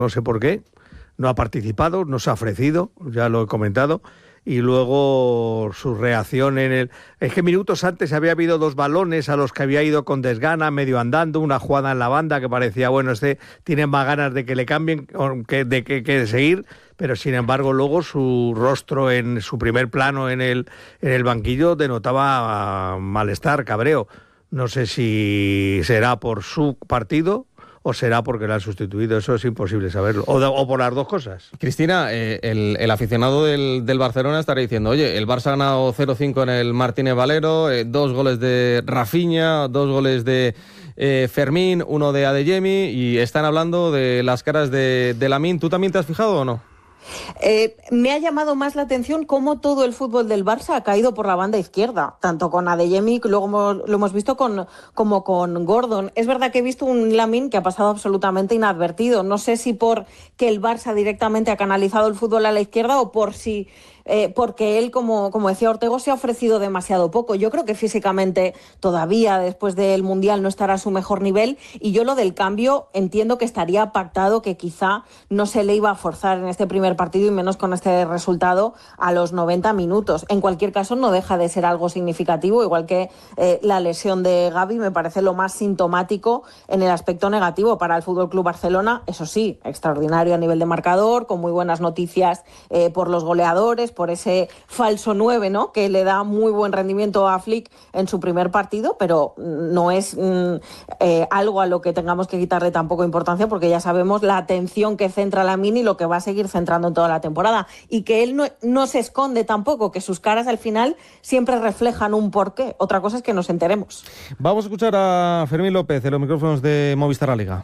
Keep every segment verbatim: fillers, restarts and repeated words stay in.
no sé por qué, no ha participado, no se ha ofrecido, ya lo he comentado, y luego su reacción en el... Es que minutos antes había habido dos balones a los que había ido con desgana, medio andando, una jugada en la banda que parecía, bueno, este tiene más ganas de que le cambien que de que, que de seguir, pero sin embargo luego su rostro en su primer plano en el, en el banquillo denotaba malestar, cabreo. No sé si será por su partido o será porque lo han sustituido, eso es imposible saberlo, o, de, o por las dos cosas. Cristina, eh, el, el aficionado del, del Barcelona estará diciendo, oye, el Barça ha ganado cero cinco en el Martínez Valero, eh, dos goles de Rafinha, dos goles de eh, Fermín, uno de Adeyemi, y están hablando de las caras de, de Lamine. ¿Tú también te has fijado o no? Eh, me ha llamado más la atención cómo todo el fútbol del Barça ha caído por la banda izquierda, tanto con Adeyemi, que luego hemos, lo hemos visto con, como con Gordon. Es verdad que he visto un Lamine que ha pasado absolutamente inadvertido. No sé si por que el Barça directamente ha canalizado el fútbol a la izquierda o por si... Eh, porque él, como, como decía Ortego, se ha ofrecido demasiado poco. Yo creo que físicamente todavía después del Mundial no estará a su mejor nivel, y yo lo del cambio entiendo que estaría pactado, que quizá no se le iba a forzar en este primer partido y menos con este resultado a los noventa minutos. En cualquier caso, no deja de ser algo significativo, igual que eh, la lesión de Gavi me parece lo más sintomático en el aspecto negativo para el F C Barcelona. Eso sí, extraordinario a nivel de marcador, con muy buenas noticias eh, por los goleadores, por ese falso nueve, ¿no?, que le da muy buen rendimiento a Flick en su primer partido, pero no es mm, eh, algo a lo que tengamos que quitarle tampoco importancia, porque ya sabemos la atención que centra Lamine y lo que va a seguir centrando en toda la temporada, y que él no, no se esconde tampoco, que sus caras al final siempre reflejan un porqué. Otra cosa es que nos enteremos. Vamos a escuchar a Fermín López en los micrófonos de Movistar La Liga.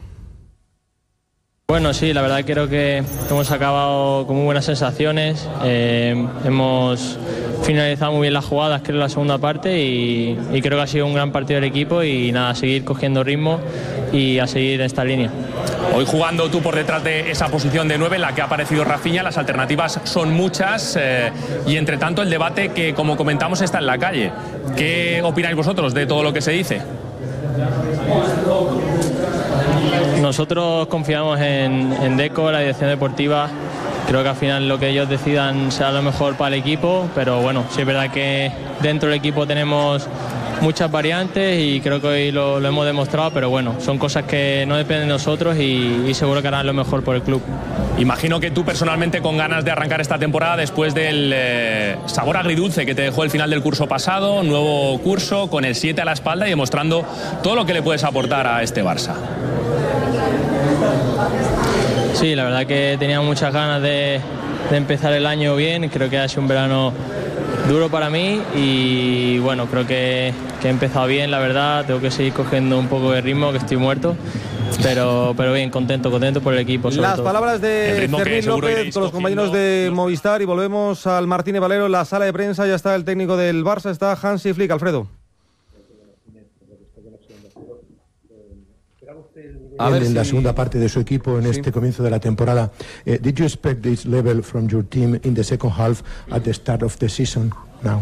Bueno, sí, la verdad creo que hemos acabado con muy buenas sensaciones, eh, hemos finalizado muy bien las jugadas, creo, en la segunda parte, y, y creo que ha sido un gran partido del equipo, y nada, a seguir cogiendo ritmo y a seguir en esta línea. Hoy jugando tú por detrás de esa posición de nueve en la que ha aparecido Rafinha, las alternativas son muchas eh, y entre tanto el debate que, como comentamos, está en la calle. ¿Qué opináis vosotros de todo lo que se dice? Nosotros confiamos en, en Deco, la dirección deportiva. Creo que al final lo que ellos decidan será lo mejor para el equipo, pero bueno, sí es verdad que dentro del equipo tenemos muchas variantes y creo que hoy lo, lo hemos demostrado, pero bueno, son cosas que no dependen de nosotros y, y seguro que harán lo mejor por el club. Imagino que tú personalmente con ganas de arrancar esta temporada después del eh, sabor agridulce que te dejó el final del curso pasado, nuevo curso con el siete a la espalda y demostrando todo lo que le puedes aportar a este Barça. Sí, la verdad que tenía muchas ganas de, de empezar el año bien. Creo que ha sido un verano duro para mí y bueno, creo que, que he empezado bien, la verdad. Tengo que seguir cogiendo un poco de ritmo, que estoy muerto. Pero, pero bien, contento, contento por el equipo. Las todo. palabras de Fermín López con los compañeros de Movistar, y volvemos al Martínez Valero. En la sala de prensa ya está el técnico del Barça, está Hansi Flick. Alfredo. A ver, en si... la segunda parte de su equipo en sí. este comienzo de la temporada. Uh, did you expect this level from your team in the second half at the start of the season now?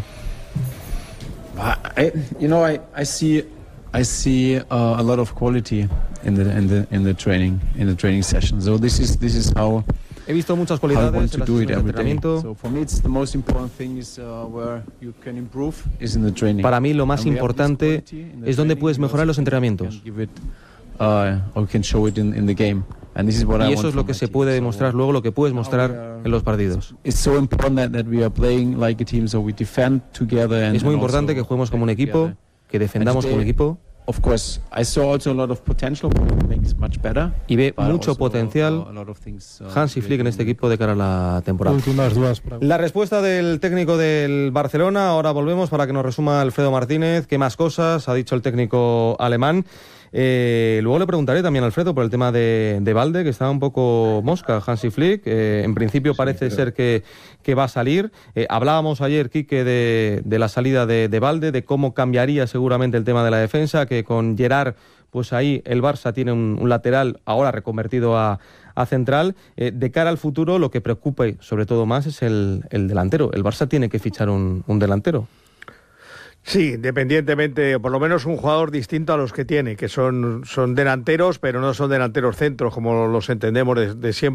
I, you know, I, I see, I see uh, a lot of quality in the in the in the training in the training session. So this is this is how. He visto muchas cualidades en las sesiones de entrenamiento. So for me, it's the most important thing is uh, where you can improve is in the training. Para mí lo más importante es donde puedes mejorar los entrenamientos. Uh, or can show it in, in the game. And this is what y I eso want es lo que se puede demostrar luego, lo que puedes mostrar en los partidos. It's so important that, that we are playing like a team, so we defend together. And, es muy importante que juguemos como un equipo, que defendamos como un equipo. Of course, I saw also a lot of potential to make this much better. Y ve mucho potencial Hansi Flick en este equipo de cara a la temporada. La respuesta del técnico del Barcelona. Ahora volvemos para que nos resuma Alfredo Martínez qué más cosas ha dicho el técnico alemán. Eh, luego le preguntaré también a Alfredo por el tema de, de Balde, que está un poco mosca Hansi Flick. Eh, en principio parece sí, ser que, que va a salir. Eh, hablábamos ayer, Quique, de, de la salida de, de Balde, de cómo cambiaría seguramente el tema de la defensa, que con Gerard, pues ahí el Barça tiene un, un lateral ahora reconvertido a, a central. Eh, de cara al futuro, lo que preocupe sobre todo más es el, el delantero. El Barça tiene que fichar un, un delantero. Sí, independientemente, por lo menos un jugador distinto a los que tiene, que son, son delanteros, pero no son delanteros centros como los entendemos de, de siempre.